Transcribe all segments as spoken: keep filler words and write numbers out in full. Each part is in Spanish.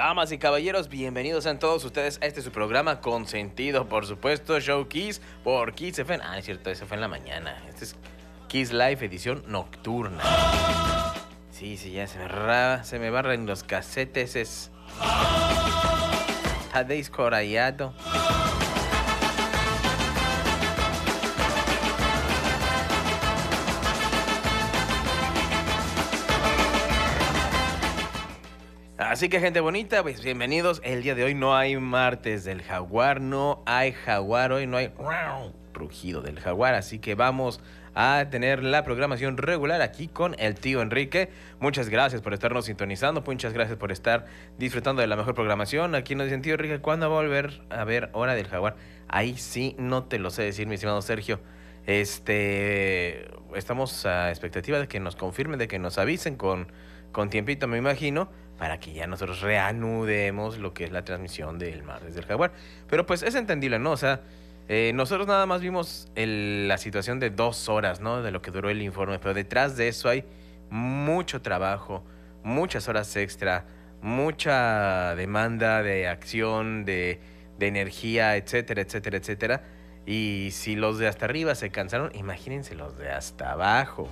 Damas y caballeros, bienvenidos sean todos ustedes a este su programa consentido, por supuesto, Show Kiss por Kiss F M. Ah, es cierto, eso fue en la mañana. Este es Kiss Live edición nocturna. Sí, sí, ya se me, ra, se me barran los casetes. Es... Está descorayado. Así que gente bonita, pues bienvenidos. El día de hoy no hay martes del jaguar, no hay jaguar, hoy no hay rugido del jaguar, así que vamos a tener la programación regular aquí con el tío Enrique. Muchas gracias por estarnos sintonizando, muchas gracias por estar disfrutando de la mejor programación. Aquí nos dicen, tío Enrique, ¿cuándo va a volver a ver Hora del Jaguar? Ahí sí no te lo sé decir, mi estimado Sergio. Este, estamos a expectativa de que nos confirmen, de que nos avisen con, con tiempito, me imagino, para que ya nosotros reanudemos lo que es la transmisión del Martes del Jaguar. Pero pues es entendible, ¿no? O sea, eh, nosotros nada más vimos el, la situación de dos horas, ¿no? De lo que duró el informe, pero detrás de eso hay mucho trabajo, muchas horas extra, mucha demanda de acción, de, de energía, etcétera, etcétera, etcétera. Y si los de hasta arriba se cansaron, imagínense los de hasta abajo.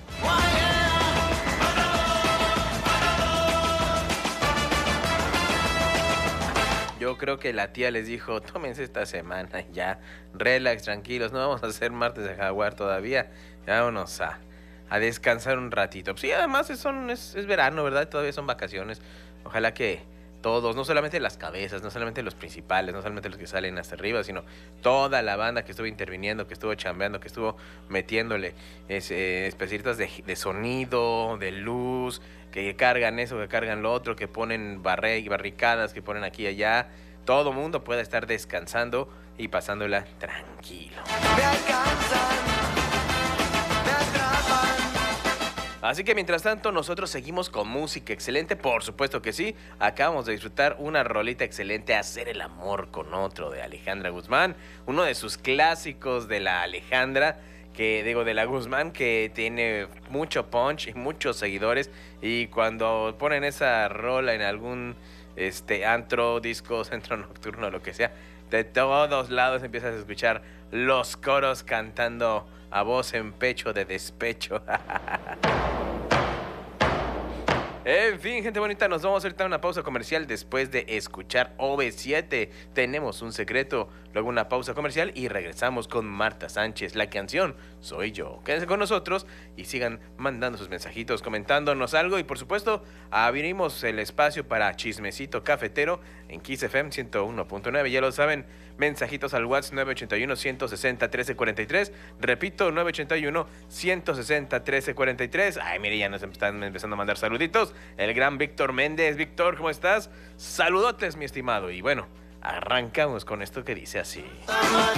Yo creo que la tía les dijo, tómense esta semana ya, relax, tranquilos, no vamos a hacer martes de jaguar todavía, ya vámonos a, a descansar un ratito. Pues sí, además es, son, es, es verano, ¿verdad? Todavía son vacaciones. Ojalá que todos, no solamente las cabezas, no solamente los principales, no solamente los que salen hasta arriba, sino toda la banda que estuvo interviniendo, que estuvo chambeando, que estuvo metiéndole es, eh, especialistas de, de sonido, de luz, que cargan eso, que cargan lo otro, que ponen barre, barricadas, que ponen aquí y allá. Todo mundo pueda estar descansando y pasándola tranquilo. Me alcanzan, me atrapan. Así que mientras tanto nosotros seguimos con música excelente, por supuesto que sí. Acabamos de disfrutar una rolita excelente, Hacer el amor con otro, de Alejandra Guzmán, uno de sus clásicos de la Alejandra, que digo de la Guzmán, que tiene mucho punch y muchos seguidores, y cuando ponen esa rola en algún este antro, disco, centro nocturno, lo que sea, de todos lados empiezas a escuchar los coros cantando a voz en pecho de despecho. En fin, gente bonita, nos vamos a hacer una pausa comercial después de escuchar O V siete. Tenemos un secreto, luego una pausa comercial y regresamos con Marta Sánchez. La canción Soy Yo. Quédense con nosotros y sigan mandando sus mensajitos, comentándonos algo. Y por supuesto, abrimos el espacio para Chismecito Cafetero en Kiss F M ciento uno punto nueve. Ya lo saben, mensajitos al WhatsApp nueve ocho uno, uno seis cero, uno tres cuatro tres. Repito, nueve ocho uno, uno seis cero, uno tres cuatro tres. Ay, mire, ya nos están empezando a mandar saluditos. El gran Víctor Méndez. Víctor, ¿cómo estás? Saludotes, mi estimado. Y bueno, arrancamos con esto que dice así.